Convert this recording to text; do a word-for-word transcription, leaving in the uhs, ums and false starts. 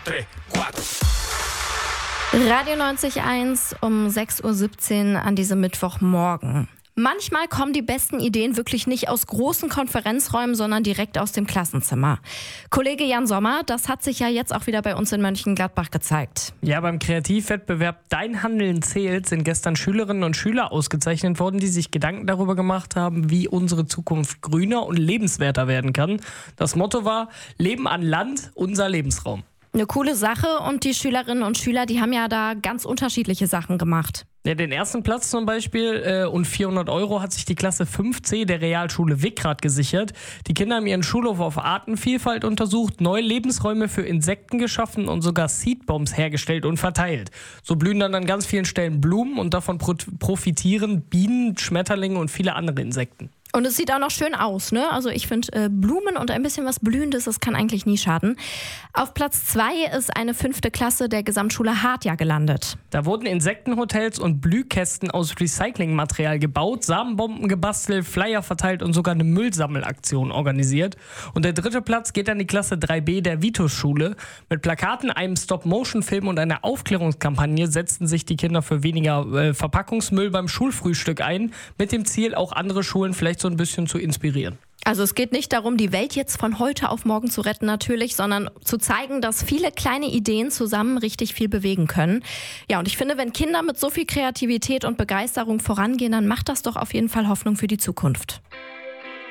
tres, cuatro. Radio neunzig Komma eins um sechs Uhr siebzehn an diesem Mittwochmorgen. Manchmal kommen die besten Ideen wirklich nicht aus großen Konferenzräumen, sondern direkt aus dem Klassenzimmer. Kollege Jan Sommer, das hat sich ja jetzt auch wieder bei uns in Mönchengladbach gezeigt. Ja, beim Kreativwettbewerb Dein Handeln zählt sind gestern Schülerinnen und Schüler ausgezeichnet worden, die sich Gedanken darüber gemacht haben, wie unsere Zukunft grüner und lebenswerter werden kann. Das Motto war: Leben an Land, unser Lebensraum. Eine coole Sache, und die Schülerinnen und Schüler, die haben ja da ganz unterschiedliche Sachen gemacht. Ja, den ersten Platz zum Beispiel äh, und vierhundert Euro hat sich die Klasse fünf C der Realschule Wickrath gesichert. Die Kinder haben ihren Schulhof auf Artenvielfalt untersucht, neue Lebensräume für Insekten geschaffen und sogar Seedbombs hergestellt und verteilt. So blühen dann an ganz vielen Stellen Blumen und davon pro- profitieren Bienen, Schmetterlinge und viele andere Insekten. Und es sieht auch noch schön aus, ne? Also ich finde, äh, Blumen und ein bisschen was Blühendes, das kann eigentlich nie schaden. Auf Platz zwei ist eine fünfte Klasse der Gesamtschule Hartja gelandet. Da wurden Insektenhotels und Blühkästen aus Recyclingmaterial gebaut, Samenbomben gebastelt, Flyer verteilt und sogar eine Müllsammelaktion organisiert. Und der dritte Platz geht an die Klasse drei B der Vitus-Schule. Mit Plakaten, einem Stop-Motion-Film und einer Aufklärungskampagne setzten sich die Kinder für weniger äh, Verpackungsmüll beim Schulfrühstück ein, mit dem Ziel, auch andere Schulen vielleicht so ein bisschen zu inspirieren. Also es geht nicht darum, die Welt jetzt von heute auf morgen zu retten natürlich, sondern zu zeigen, dass viele kleine Ideen zusammen richtig viel bewegen können. Ja, und ich finde, wenn Kinder mit so viel Kreativität und Begeisterung vorangehen, dann macht das doch auf jeden Fall Hoffnung für die Zukunft.